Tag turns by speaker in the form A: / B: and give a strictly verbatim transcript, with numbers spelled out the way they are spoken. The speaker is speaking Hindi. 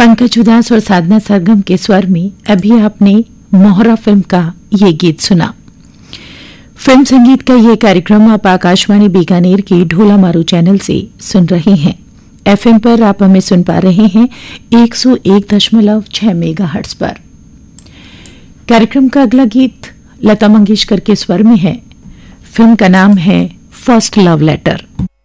A: पंकज उदास और साधना सरगम के स्वर में अभी आपने मोहरा फिल्म का ये गीत सुना। फिल्म संगीत का ये कार्यक्रम आप आकाशवाणी बीकानेर के ढोला मारू चैनल से सुन रहे हैं। एफएम पर आप हमें सुन पा रहे हैं एक सौ एक दशमलव छह मेगाहर्ट्ज पर। कार्यक्रम का अगला गीत लता मंगेशकर के स्वर में है। फिल्म का नाम है फर्स्ट लव लेटर।